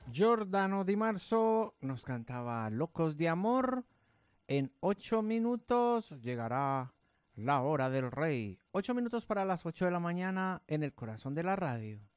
Giordano Di Marzo nos cantaba Locos de Amor. En 8 minutos llegará la hora del rey. 8 minutos para las 8 de la mañana en el corazón de la radio.